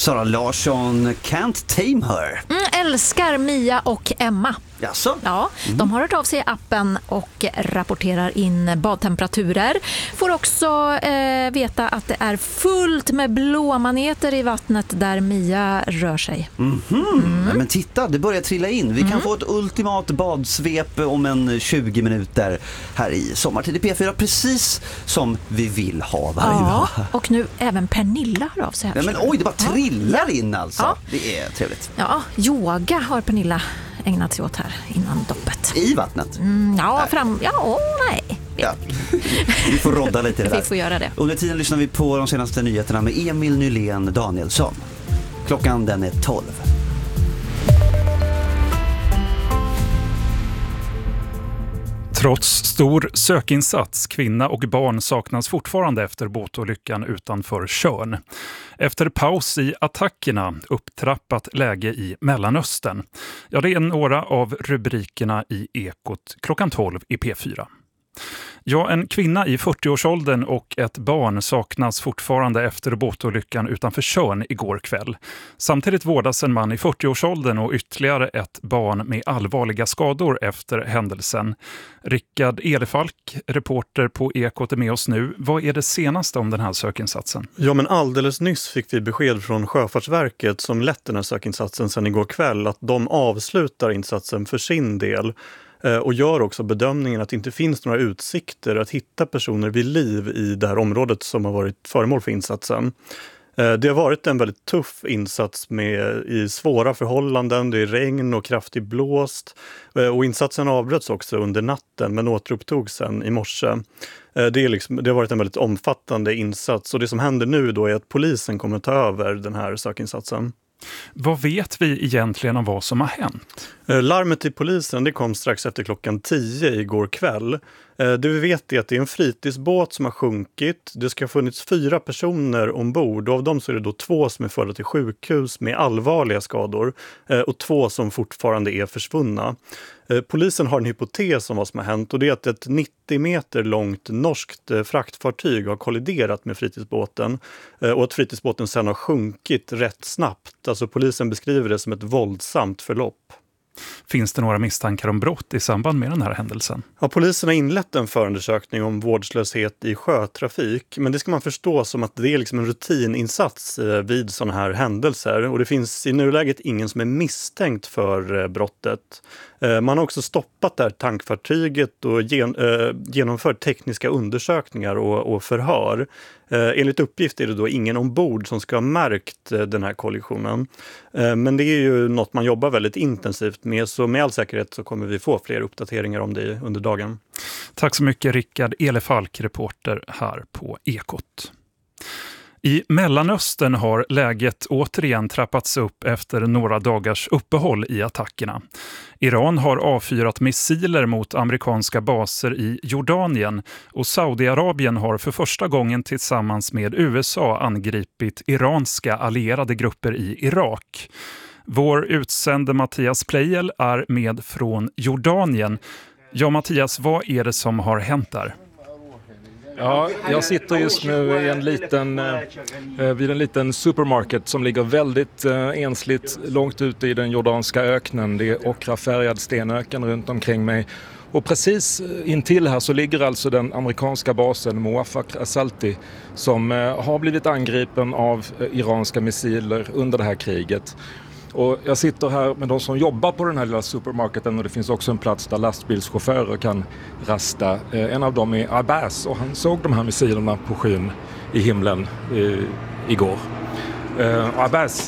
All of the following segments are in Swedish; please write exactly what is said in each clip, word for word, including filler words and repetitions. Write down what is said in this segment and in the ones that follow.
Sara Larsson, Can't Tame Her. Mm, älskar Mia och Emma. Jaså? Ja, mm. De har hört av sig i appen och rapporterar in badtemperaturer. Får också eh, veta att det är fullt med blåmaneter i vattnet där Mia rör sig. Mm-hmm. Mm. Ja, men titta, det börjar trilla in. Vi mm. kan få ett ultimat badsvep om en tjugo minuter här i Sommartid i P fyra, precis som vi vill ha varje ja, dag. Och nu även Pernilla hör av sig här. Ja, men oj, det bara trillar ja. in alltså. Ja. Det är trevligt. Ja, yoga har Pernilla ägnat sig åt här innan doppet. I vattnet? Mm, ja, nej. fram... Ja, åh, nej. Ja. Vi får rodda lite i det där. Vi får göra det. Under tiden lyssnar vi på de senaste nyheterna med Emil Nylén Danielsson. Klockan den är tolv. Trots stor sökinsats, kvinna och barn saknas fortfarande efter båtolyckan utanför Tjörn. Efter paus i attackerna, upptrappat läge i Mellanöstern. Ja, det är några av rubrikerna i Ekot klockan tolv i P fyra. Ja, en kvinna i fyrtioårsåldern och ett barn saknas fortfarande efter båtolyckan utanför Tjörn igår kväll. Samtidigt vårdas en man i fyrtioårsåldern och ytterligare ett barn med allvarliga skador efter händelsen. Rickard Elefalk, reporter på Ekot, är med oss nu. Vad är det senaste om den här sökinsatsen? Ja, men alldeles nyss fick vi besked från Sjöfartsverket som lett den här sökinsatsen sedan igår kväll att de avslutar insatsen för sin del. Och gör också bedömningen att det inte finns några utsikter att hitta personer vid liv i det här området som har varit föremål för insatsen. Det har varit en väldigt tuff insats med, i svåra förhållanden, det är regn och kraftig blåst. Och insatsen avbröts också under natten men återupptogs sen i morse. Det, är liksom, det har varit en väldigt omfattande insats och det som händer nu då är att polisen kommer ta över den här sökinsatsen. Vad vet vi egentligen om vad som har hänt? Larmet till polisen det kom strax efter klockan tio igår kväll. Det vi vet är att det är en fritidsbåt som har sjunkit. Det ska ha funnits fyra personer ombord och av dem så är det då två som är förda till sjukhus med allvarliga skador och två som fortfarande är försvunna. Polisen har en hypotes om vad som har hänt och det är att ett nittio meter långt norskt fraktfartyg har kolliderat med fritidsbåten och att fritidsbåten sedan har sjunkit rätt snabbt. Alltså polisen beskriver det som ett våldsamt förlopp. Finns det några misstankar om brott i samband med den här händelsen? Ja, polisen har inlett en förundersökning om vårdslöshet i sjötrafik. Men det ska man förstå som att det är liksom en rutininsats vid sådana här händelser. Och det finns i nuläget ingen som är misstänkt för brottet. Man har också stoppat det här tankfartyget och gen, eh, genomfört tekniska undersökningar och, och förhör. Eh, enligt uppgift är det då ingen ombord som ska ha märkt eh, den här kollisionen. Eh, men det är ju något man jobbar väldigt intensivt med, så med all säkerhet så kommer vi få fler uppdateringar om det under dagen. Tack så mycket Rickard Elefalk, reporter här på Ekot. I Mellanöstern har läget återigen trappats upp efter några dagars uppehåll i attackerna. Iran har avfyrat missiler mot amerikanska baser i Jordanien och Saudiarabien har för första gången tillsammans med U S A angripit iranska allierade grupper i Irak. Vår utsände Mattias Plejel är med från Jordanien. Ja, Mattias, vad är det som har hänt där? Ja, jag sitter just nu i en liten, eh, vid en liten supermarket som ligger väldigt eh, ensligt långt ute i den jordanska öknen. Det är ockrafärgad stenöken runt omkring mig. Och precis intill här så ligger alltså den amerikanska basen Muaffaq al-Salti som eh, har blivit angripen av eh, iranska missiler under det här kriget. Och jag sitter här med de som jobbar på den här lilla supermarketen och det finns också en plats där lastbilschaufförer kan rasta. En av dem är Abbas och han såg de här missilerna på skyn i himlen i, igår. Uh, Abbas,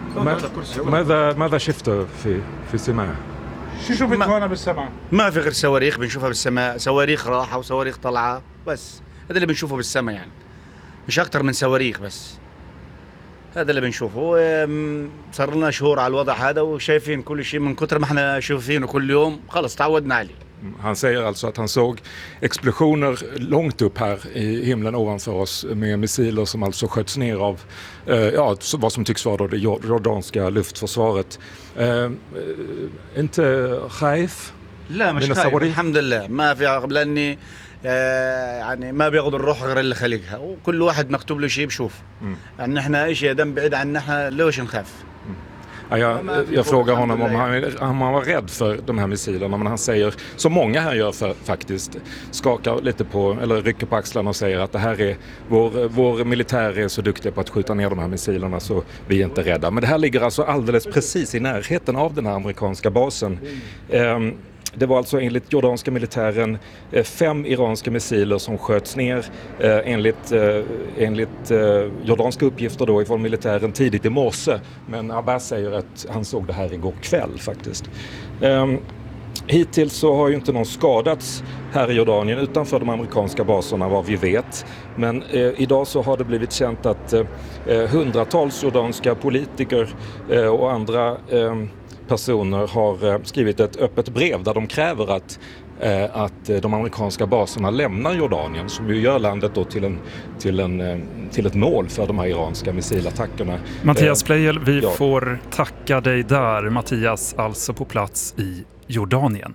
ماذا ماذا شفت في في السماء؟ شو شفت هنا بالسماء؟ ما في غير صواريخ بنشوفها بالسماء، صواريخ راحة وصواريخ طلعة بس. هذا اللي بنشوفه بالسماء يعني. مش أكتر من صواريخ بس. هذا اللي بنشوفه. صار لنا شهور على الوضع هذا وشايفين كل شيء من كتر ما احنا شايفينه كل يوم خلص تعودنا عليه. Han säger alltså att han såg explosioner långt upp här i himlen ovanför oss med missiler som alltså sköts ner av eh, ja, vad som tycks vara det jordanska luftförsvaret. Eh, inte خايف؟ لا مش خايف الحمد لله ما في لاني يعني ما بياخذوا الروح غير اللي خلقها وكل واحد مكتوب له شيء بشوف يعني احنا ايش دم بعيد عنا احنا ليش نخاف. Ja, jag, jag frågar honom om han, om han var rädd för de här missilerna, men han säger, som många här gör för, faktiskt, skakar lite på, eller rycker på axlarna och säger att det här är, vår, vår militär är så duktig på att skjuta ner de här missilerna så vi är inte rädda. Men det här ligger alltså alldeles precis i närheten av den här amerikanska basen. Ehm, Det var alltså enligt jordanska militären fem iranska missiler som sköts ner eh, enligt, eh, enligt eh, jordanska uppgifter då ifrån militären tidigt i morse. Men Abbas säger att han såg det här igår kväll faktiskt. Eh, hittills så har ju inte någon skadats här i Jordanien utanför de amerikanska baserna vad vi vet. Men eh, idag så har det blivit känt att eh, hundratals jordanska politiker eh, och andra eh, personer har skrivit ett öppet brev där de kräver att, eh, att de amerikanska baserna lämnar Jordanien, som ju gör landet då till, en, till, en, till ett mål för de här iranska missilattackerna. Mattias Pleijel, vi ja. får tacka dig där. Mattias alltså på plats i Jordanien.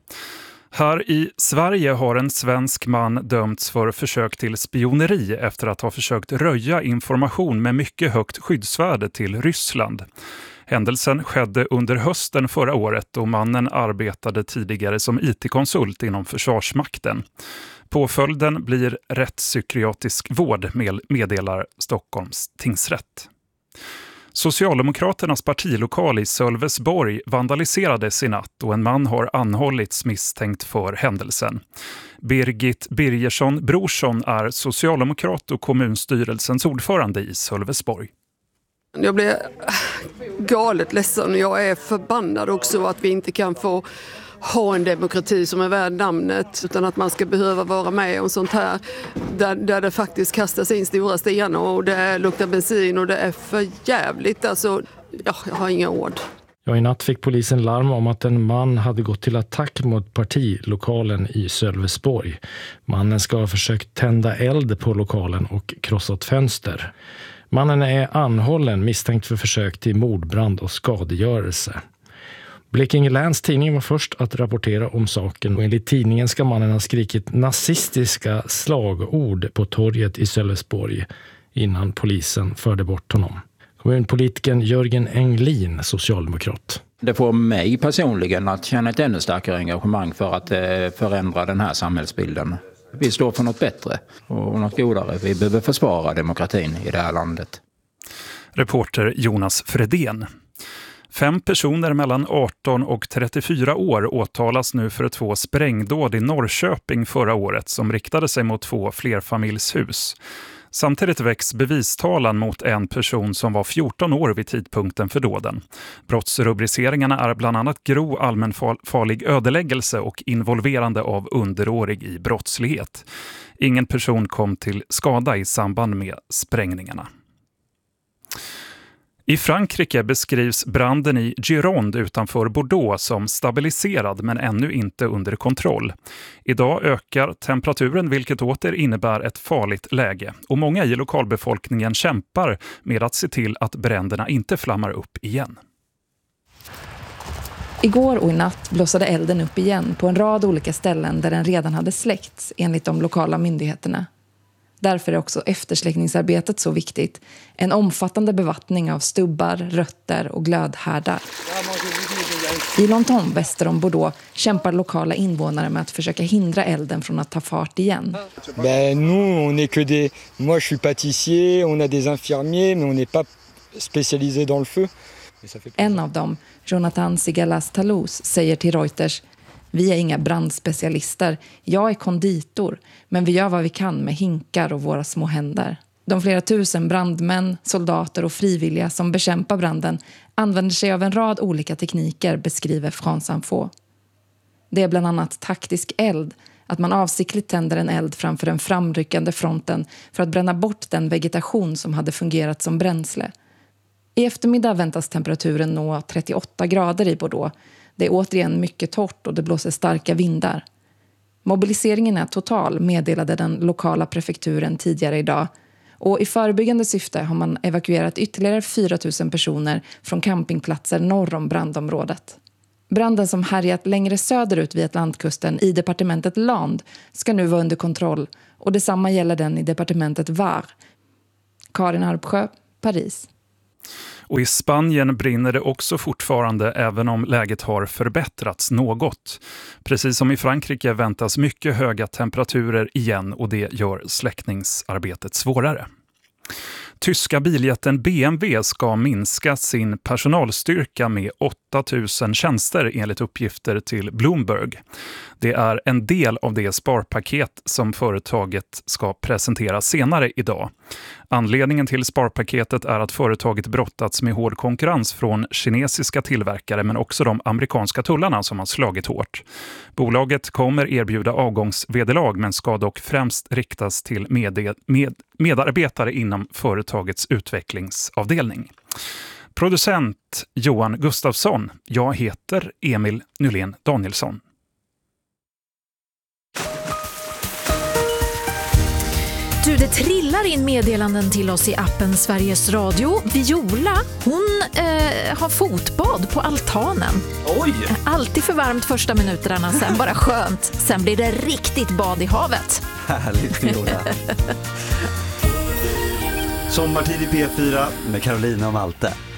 Här i Sverige har en svensk man dömts för försök till spioneri efter att ha försökt röja information med mycket högt skyddsvärde till Ryssland. Händelsen skedde under hösten förra året och mannen arbetade tidigare som I T-konsult inom Försvarsmakten. Påföljden blir rättspsykiatrisk vård, meddelar Stockholms tingsrätt. Socialdemokraternas partilokal i Sölvesborg vandaliserades i natt och en man har anhållits misstänkt för händelsen. Birgit Birgersson Brorsson är socialdemokrat och kommunstyrelsens ordförande i Sölvesborg. Jag blir galet ledsen och jag är förbannad också att vi inte kan få ha en demokrati som är värd namnet, utan att man ska behöva vara med om sånt här där, där det faktiskt kastas in stora stenar och det luktar bensin och det är för jävligt. Alltså, ja, jag har inga ord. Ja, i natt fick polisen larm om att en man hade gått till attack mot partilokalen i Sölvesborg. Mannen ska ha försökt tända eld på lokalen och krossat fönster. Mannen är anhållen misstänkt för försök till mordbrand och skadegörelse. Blekinge Läns tidning var först att rapportera om saken och enligt tidningen ska mannen ha skrikit nazistiska slagord på torget i Sölvesborg innan polisen förde bort honom. Kommunpolitiken Jörgen Englin, socialdemokrat. Det får mig personligen att känna ett ännu starkare engagemang för att förändra den här samhällsbilden. Vi står för något bättre och något godare. Vi behöver försvara demokratin i det här landet. Reporter Jonas Fredén. Fem personer mellan arton och trettiofyra år åtalas nu för två sprängdåd i Norrköping förra året som riktade sig mot två flerfamiljshus. Samtidigt väcks bevistalan mot en person som var fjorton år vid tidpunkten för dåden. Brottsrubriceringarna är bland annat grov allmänfarlig ödeläggelse och involverande av underårig i brottslighet. Ingen person kom till skada i samband med sprängningarna. I Frankrike beskrivs branden i Gironde utanför Bordeaux som stabiliserad men ännu inte under kontroll. Idag ökar temperaturen vilket åter innebär ett farligt läge och många i lokalbefolkningen kämpar med att se till att bränderna inte flammar upp igen. Igår och i natt blossade elden upp igen på en rad olika ställen där den redan hade släckts enligt de lokala myndigheterna. Därför är också eftersläckningsarbetet så viktigt. En omfattande bevattning av stubbar, rötter och glödhärdar. I Lanton väster om Bordeaux kämpar lokala invånare med att försöka hindra elden från att ta fart igen. Ben, nous, on est que des... Moi, je suis pâtissier, on a des infirmiers, mais on n'est pas spécialisé dans le feu. En av dem, Jonathan Sigalas-Talous, säger till Reuters: vi är inga brandspecialister. Jag är konditor, men vi gör vad vi kan med hinkar och våra små händer. De flera tusen brandmän, soldater och frivilliga som bekämpar branden använder sig av en rad olika tekniker, beskriver France Info. Det är bland annat taktisk eld, att man avsiktligt tänder en eld framför den framryckande fronten för att bränna bort den vegetation som hade fungerat som bränsle. I eftermiddag väntas temperaturen nå trettioåtta grader i Bordeaux. Det är återigen mycket torrt och det blåser starka vindar. Mobiliseringen är total, meddelade den lokala prefekturen tidigare idag. Och i förebyggande syfte har man evakuerat ytterligare fyra tusen personer från campingplatser norr om brandområdet. Branden som härjat längre söderut vid Atlantkusten i departementet Land ska nu vara under kontroll och detsamma gäller den i departementet Var. Karin Arpsjö, Paris. Och i Spanien brinner det också fortfarande även om läget har förbättrats något. Precis som i Frankrike väntas mycket höga temperaturer igen och det gör släckningsarbetet svårare. Tyska biljätten B M W ska minska sin personalstyrka med åtta tusen tjänster enligt uppgifter till Bloomberg. Det är en del av det sparpaket som företaget ska presentera senare idag. Anledningen till sparpaketet är att företaget brottats med hård konkurrens från kinesiska tillverkare men också de amerikanska tullarna som har slagit hårt. Bolaget kommer erbjuda avgångsvederlag men ska dock främst riktas till med- med- medarbetare inom företagets utvecklingsavdelning. Producent Johan Gustafsson. Jag heter Emil Nylén Danielsson. Du, det trillar in meddelanden till oss i appen Sveriges Radio. Viola, hon eh, har fotbad på altanen. Oj! Alltid för varmt första minuterna, sen bara skönt. Sen blir det riktigt bad i havet. Härligt, Viola. Sommartid i P fyra med Carolina och Malte.